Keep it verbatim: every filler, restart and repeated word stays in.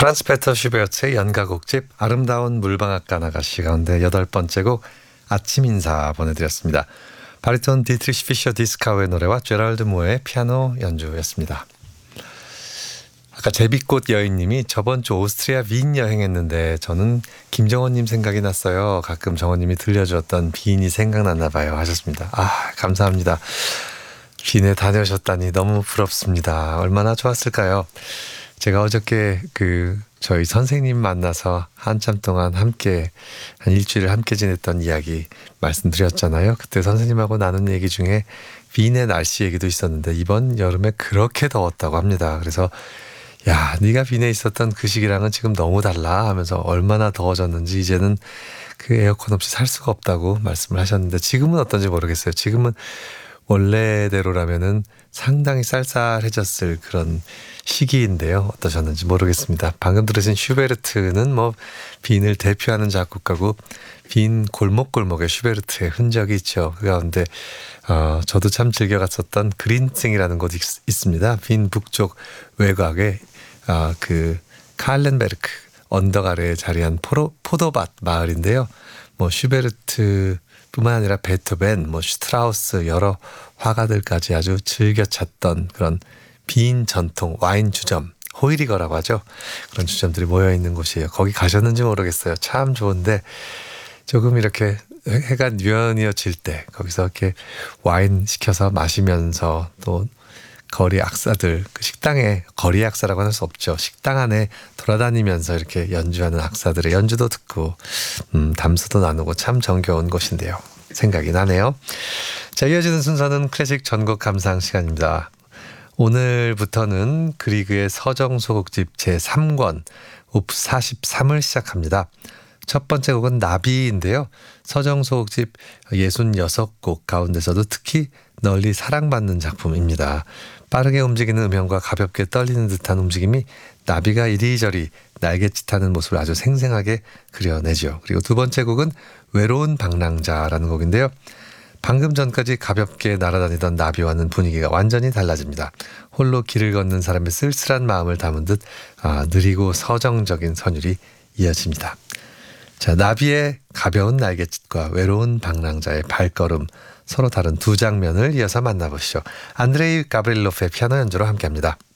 프란츠 페터 슈베르트의 연가곡집 아름다운 물방앗간 아가씨 가운데 여덟 번째 곡 아침 인사 보내드렸습니다. 바리톤 디트리시 피셔 디스카우의 노래와 제랄드 무어의 피아노 연주였습니다. 아까 제비꽃 여인님이 저번 주 오스트리아 빈 여행했는데 저는 김정원님 생각이 났어요. 가끔 정원님이 들려주었던 빈이 생각났나 봐요 하셨습니다. 아 감사합니다. 빈에 다녀오셨다니 너무 부럽습니다. 얼마나 좋았을까요? 제가 어저께 그 저희 선생님 만나서 한참 동안 함께 한 일주일을 함께 지냈던 이야기 말씀드렸잖아요. 그때 선생님하고 나눈 얘기 중에 빈의 날씨 얘기도 있었는데 이번 여름에 그렇게 더웠다고 합니다. 그래서 야, 네가 빈에 있었던 그 시기랑은 지금 너무 달라 하면서 얼마나 더워졌는지 이제는 그 에어컨 없이 살 수가 없다고 말씀을 하셨는데 지금은 어떤지 모르겠어요. 지금은 원래대로라면은 상당히 쌀쌀해졌을 그런 시기인데요. 어떠셨는지 모르겠습니다. 방금 들으신 슈베르트는 뭐 빈을 대표하는 작곡가고 빈 골목골목에 슈베르트의 흔적이 있죠. 그 가운데 어, 저도 참 즐겨 갔었던 그린층이라는 곳이 있, 있습니다. 빈 북쪽 외곽에 어, 그 칼렌베르크 언덕 아래에 자리한 포로, 포도밭 마을인데요. 뭐 슈베르트 뿐만 아니라 베토벤, 뭐 슈트라우스 여러 화가들까지 아주 즐겨 찾던 그런 빈 전통 와인 주점, 호이리거라고 하죠. 그런 주점들이 모여있는 곳이에요. 거기 가셨는지 모르겠어요. 참 좋은데 조금 이렇게 해가 뉘어뉘어질 때 거기서 이렇게 와인 시켜서 마시면서 또 거리 악사들, 그 식당에 거리 악사라고 할 수 없죠. 식당 안에 돌아다니면서 이렇게 연주하는 악사들의 연주도 듣고 음, 담소도 나누고 참 정겨운 곳인데요. 생각이 나네요. 자, 이어지는 순서는 클래식 전곡 감상 시간입니다. 오늘부터는 그리그의 서정소곡집 제삼 권 오프 사십삼을 시작합니다. 첫 번째 곡은 나비인데요. 서정소곡집 육십육 곡 가운데서도 특히 널리 사랑받는 작품입니다. 빠르게 움직이는 음향과 가볍게 떨리는 듯한 움직임이 나비가 이리저리 날갯짓하는 모습을 아주 생생하게 그려내죠. 그리고 두 번째 곡은 외로운 방랑자라는 곡인데요. 방금 전까지 가볍게 날아다니던 나비와는 분위기가 완전히 달라집니다. 홀로 길을 걷는 사람의 쓸쓸한 마음을 담은 듯 아, 느리고 서정적인 선율이 이어집니다. 자, 나비의 가벼운 날갯짓과 외로운 방랑자의 발걸음, 서로 다른 두 장면을 이어서 만나보시죠. 안드레이 가브릴로프의 피아노 연주로 함께합니다.